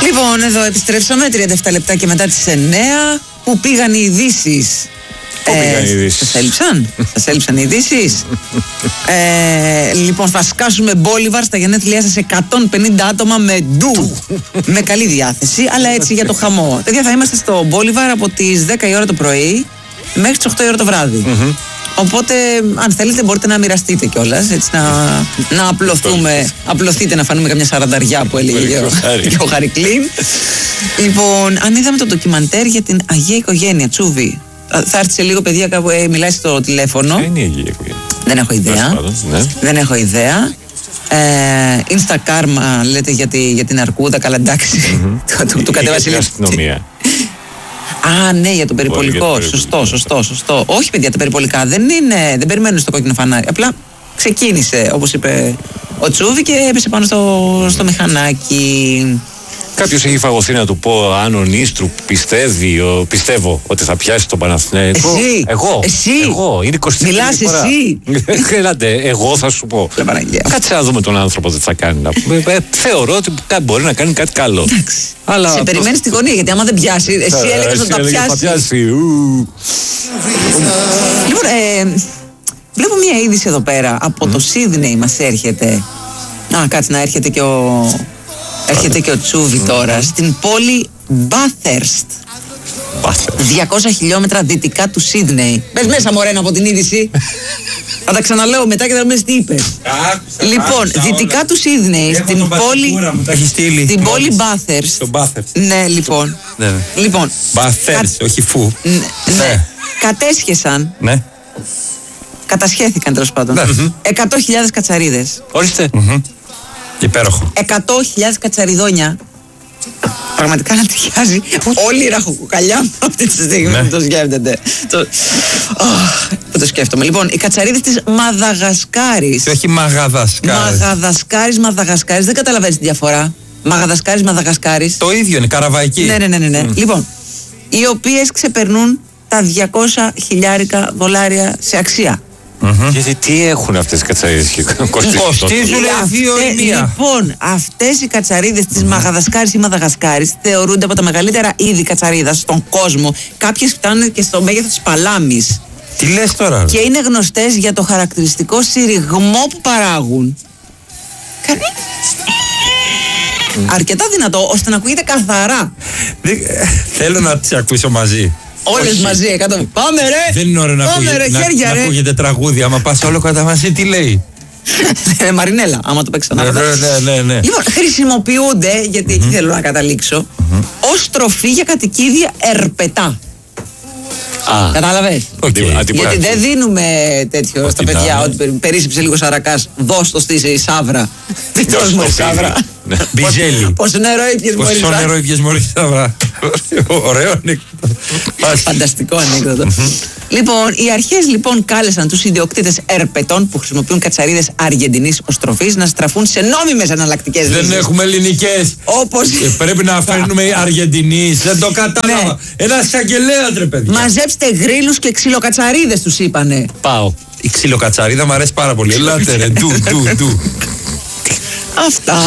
Λοιπόν, εδώ επιστρέψαμε 37 λεπτά και μετά τις 9 που πήγαν οι ειδήσεις. Πού πήγαν οι ειδήσεις? Σας έλειψαν οι ειδήσεις. Λοιπόν, θα σκάσουμε Μπόλιβαρ στα γενέθλιά σας 150 άτομα με ντου. Με καλή διάθεση, αλλά έτσι για το χαμό. Παιδιά, θα είμαστε στο Μπόλιβαρ από τις 10 η ώρα το πρωί μέχρι τις 8 η ώρα το βράδυ. Οπότε, αν θέλετε, μπορείτε να μοιραστείτε κιόλας, έτσι να απλωθείτε, να φανούμε καμιά σαρανταριά που έλεγε και ο Χαρικλίν. Λοιπόν, αν είδαμε το ντοκιμαντέρ για την Αγία Οικογένεια, Τσούβι. Θα έρθει σε λίγο, παιδιά, κάπου μιλάει στο τηλέφωνο. Είναι η Αγία Οικογένεια. Δεν έχω ιδέα. Ναι. Δεν έχω ιδέα. Insta Karma λέτε για την Αρκούδα, καλά εντάξει. Του κατεβάσει λίγο. Αστυνομία. Α, ναι, για τον περιπολικό. Σωστό. Όχι, παιδιά, τα περιπολικά δεν περιμένουν στο κόκκινο φανάρι. Απλά ξεκίνησε, όπως είπε ο Τσούβι, και έπεσε πάνω στο μηχανάκι. Κάποιος έχει φαγωθεί να του πω αν ο Νίστρου πιστεύω ότι θα πιάσει τον Παναθηναϊκό. Εγώ. Είναι 20 Μιλάς φορά. εσύ. Έλατε, εγώ θα σου πω. Κάτσε να δούμε τον άνθρωπο τι θα κάνει. Θεωρώ ότι μπορεί να κάνει κάτι καλό. Αλλά σε περιμένει στη γωνία, γιατί άμα δεν πιάσει, εσύ έλεγες ότι θα πιάσει. Λοιπόν, βλέπω μια είδηση εδώ πέρα. Από το Σίδνεϊ μας έρχεται. Κάτσε να έρχεται και ο Τσούβι τώρα. Στην πόλη Bathurst. 200 χιλιόμετρα δυτικά του Σίδνεϊ. Πες μέσα, μωρένα, από την είδηση. Θα τα ξαναλέω μετά και θα δούμε τι είπες. Λοιπόν, δυτικά του Σίδνεϊ, στην πόλη Bathurst. Ναι, λοιπόν. Bathurst, όχι φου. Ναι. Κατέσχεσαν. Ναι. Κατασχέθηκαν, τέλος πάντων. 100.000 κατσαρίδες. Ορίστε. Υπέροχο. 100.000 κατσαριδόνια. Πραγματικά να τυχιάζει όλη η ραχοκοκαλιά μου αυτή τη στιγμή που το σκέφτεται. Που το σκέφτομαι. Λοιπόν, οι κατσαρίδες της Μαδαγασκάρης. Και όχι Μαδαγασκάρης. Δεν καταλαβαίνεις τη διαφορά. Μαδαγασκάρης. Το ίδιο είναι, καραβαϊκή. Ναι. Λοιπόν, οι οποίες ξεπερνούν τα $200,000 σε αξία. Γιατί τι έχουν αυτές οι κατσαρίδες και κοστίζουν 2 η μία. Λοιπόν, αυτές οι κατσαρίδες της Μαδαγασκάρης ή Μαδαγασκάρης θεωρούνται από τα μεγαλύτερα είδη κατσαρίδας στον κόσμο. Κάποιες φτάνουν και στο μέγεθος της παλάμης. Τι λες τώρα? Και είναι γνωστές για το χαρακτηριστικό συριγμό που παράγουν. Αρκετά δυνατό ώστε να ακούγεται καθαρά. Θέλω να τις ακούσω μαζί. Όλες μαζί, 100. Πάμε ρε! Δεν είναι ώρα να ακούγεται τραγούδι. Άμα πας όλο κατά μαζί, τι λέει? Μαρινέλα, άμα το παίξω. Ναι. Λοιπόν, χρησιμοποιούνται, γιατί εκεί θέλω να καταλήξω, ως τροφή για κατοικίδια ερπετά. Κατάλαβες? Γιατί δεν δίνουμε τέτοιο στα παιδιά, ότι περίσσεψε λίγο σαρακάς, δώσ' το στη Σαύρα. Δεν δώσ' μου Σαύρα. Μπιζέλι. Πόσο νερό ήπιες μόλις Σαύρα. Ωραίο ανέκδοτο. Φανταστικό ανέκδοτο. Λοιπόν, οι αρχές λοιπόν κάλεσαν τους ιδιοκτήτες ερπετών που χρησιμοποιούν κατσαρίδες Αργεντινής ως τροφής να στραφούν σε νόμιμες εναλλακτικές λύσεις. Δεν έχουμε ελληνικές. Όπως πρέπει να φέρνουμε Αργεντινής. Δεν το κατάλαβα. Ένα εισαγγελέα, ρε παιδιά. Μαζέψτε γρίλους και ξυλοκατσαρίδες, τους είπανε. Πάω. Η ξυλοκατσαρίδα μου αρέσει πάρα πολύ. Ελάτε ρε, ντου. Αυτά.